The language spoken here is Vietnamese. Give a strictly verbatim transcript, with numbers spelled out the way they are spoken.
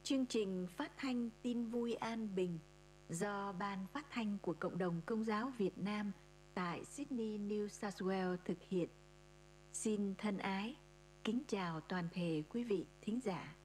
Chương trình phát thanh Tin Vui An Bình do Ban Phát thanh của Cộng đồng Công giáo Việt Nam tại Sydney, New South Wales thực hiện. Xin thân ái, kính chào toàn thể quý vị thính giả.